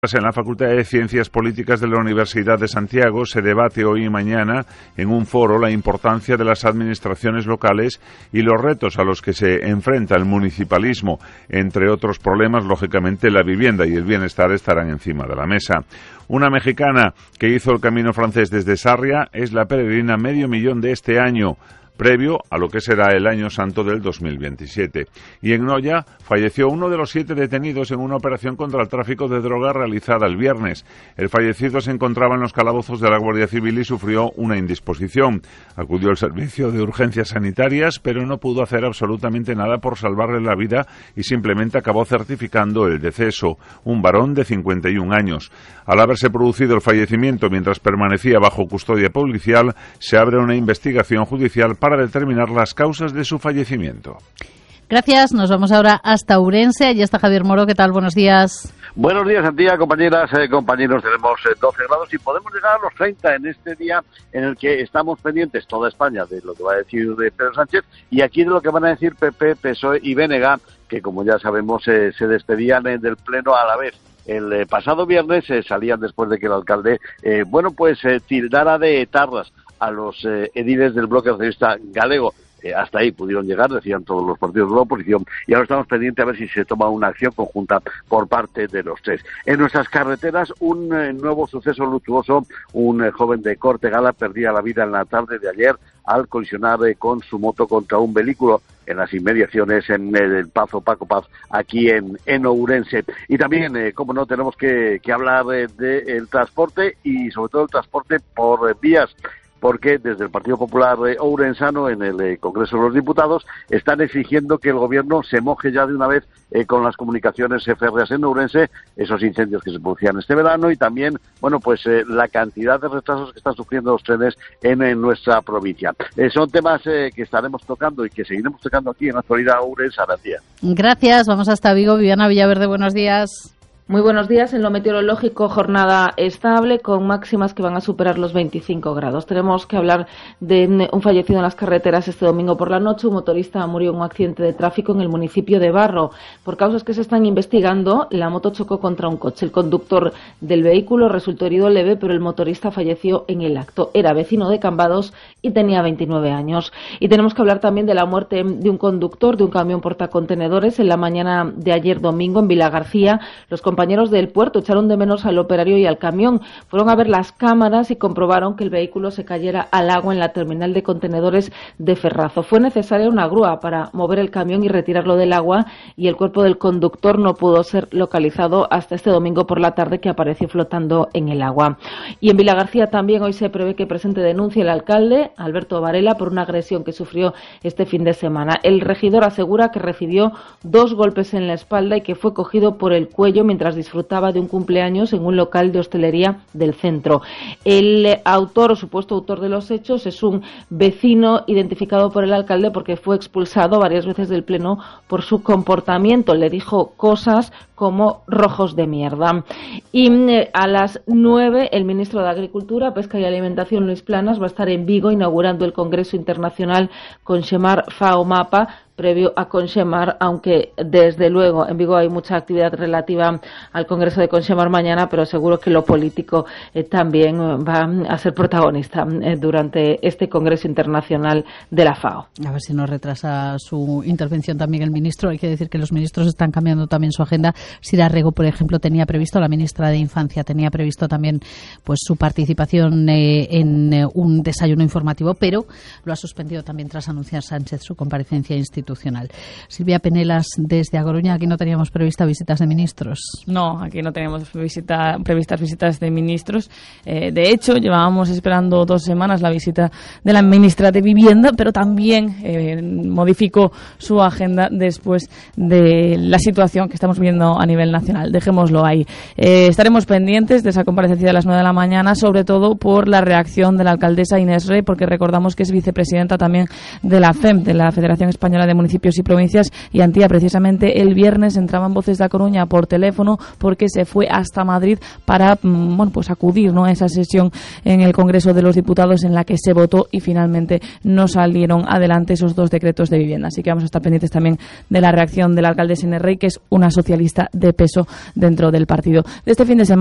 En la Facultad de Ciencias Políticas de la Universidad de Santiago se debate hoy y mañana en un foro la importancia de las administraciones locales y los retos a los que se enfrenta el municipalismo. Entre otros problemas, lógicamente, la vivienda y el bienestar estarán encima de la mesa. Una mexicana que hizo el camino francés desde Sarria es la peregrina medio millón de este año, previo a lo que será el Año Santo del 2027. Y en Noya falleció uno de los 7 detenidos en una operación contra el tráfico de drogas realizada el viernes. El fallecido se encontraba en los calabozos de la Guardia Civil y sufrió una indisposición. Acudió al servicio de urgencias sanitarias, pero no pudo hacer absolutamente nada por salvarle la vida y simplemente acabó certificando el deceso. Un varón de 51 años. Al haberse producido el fallecimiento mientras permanecía bajo custodia policial, se abre una investigación judicial para determinar las causas de su fallecimiento. Gracias, nos vamos ahora hasta Ourense. Allí está Javier Moro. ¿Qué tal? Buenos días. Buenos días, Antía, compañeras, compañeros. Tenemos 12 grados y podemos llegar a los 30 en este día en el que estamos pendientes, toda España, de lo que va a decir Pedro Sánchez y aquí de lo que van a decir PP, PSOE y BNG, que como ya sabemos se despedían del Pleno a la vez. El pasado viernes salían después de que el alcalde, tildara de etarras a los ediles del bloque socialista galego. Hasta ahí pudieron llegar, decían todos los partidos de la oposición, y ahora estamos pendientes a ver si se toma una acción conjunta por parte de los tres. En nuestras carreteras, un nuevo suceso luctuoso. Un joven de Cortegada perdía la vida en la tarde de ayer al colisionar con su moto contra un vehículo en las inmediaciones en el Pazo Paco Paz, aquí en Ourense. Y también, como no, tenemos que hablar del transporte y sobre todo el transporte por vías, porque desde el Partido Popular ourensano, en el Congreso de los Diputados, están exigiendo que el Gobierno se moje ya de una vez con las comunicaciones férreas en Ourense, esos incendios que se producían este verano y también, la cantidad de retrasos que están sufriendo los trenes en nuestra provincia. Son temas que estaremos tocando y que seguiremos tocando aquí en la actualidad Ourense. Gracias, vamos hasta Vigo. Viviana Villaverde, buenos días. Muy buenos días. En lo meteorológico, jornada estable con máximas que van a superar los 25 grados. Tenemos que hablar de un fallecido en las carreteras este domingo por la noche. Un motorista murió en un accidente de tráfico en el municipio de Barro. Por causas que se están investigando, la moto chocó contra un coche. El conductor del vehículo resultó herido leve, pero el motorista falleció en el acto. Era vecino de Cambados y tenía 29 años. Y tenemos que hablar también de la muerte de un conductor de un camión portacontenedores en la mañana de ayer domingo en Vilagarcía. Los compañeros del puerto echaron de menos al operario y al camión. Fueron a ver las cámaras y comprobaron que el vehículo se cayera al agua en la terminal de contenedores de Ferrazo. Fue necesaria una grúa para mover el camión y retirarlo del agua, y el cuerpo del conductor no pudo ser localizado hasta este domingo por la tarde, que apareció flotando en el agua. Y en Vilagarcía también hoy se prevé que presente denuncia el alcalde, Alberto Varela, por una agresión que sufrió este fin de semana. El regidor asegura que recibió 2 golpes en la espalda y que fue cogido por el cuello mientras disfrutaba de un cumpleaños en un local de hostelería del centro. El autor o supuesto autor de los hechos es un vecino identificado por el alcalde porque fue expulsado varias veces del pleno por su comportamiento. Le dijo cosas como rojos de mierda. Y a las 9 el ministro de Agricultura, Pesca y Alimentación, Luis Planas, va a estar en Vigo inaugurando el Congreso Internacional Conxemar Fao Mapa, previo a Conxemar, aunque desde luego en Vigo hay mucha actividad relativa al Congreso de Conxemar mañana, pero seguro que lo político también va a ser protagonista durante este Congreso Internacional de la FAO. A ver si no retrasa su intervención también el ministro. Hay que decir que los ministros están cambiando también su agenda. Sira Rego, por ejemplo, tenía previsto, la ministra de Infancia tenía previsto también su participación en un desayuno informativo, pero lo ha suspendido también tras anunciar Sánchez su comparecencia institucional. Silvia Penelas, desde A Coruña, aquí no teníamos previstas visitas de ministros. No, aquí no teníamos previstas visitas de ministros. De hecho, llevábamos esperando 2 semanas la visita de la ministra de Vivienda, pero también modificó su agenda después de la situación que estamos viendo a nivel nacional. Dejémoslo ahí. Estaremos pendientes de esa comparecencia de las 9 de la mañana, sobre todo por la reacción de la alcaldesa Inés Rey, porque recordamos que es vicepresidenta también de la FEM, de la Federación Española de Municipios y Provincias, y Antía, precisamente el viernes entraban voces de A Coruña por teléfono porque se fue hasta Madrid para acudir a esa sesión en el Congreso de los Diputados en la que se votó y finalmente no salieron adelante esos 2 decretos de vivienda. Así que vamos a estar pendientes también de la reacción del alcalde Inés Rey, que es una socialista de peso dentro del partido. De este fin de semana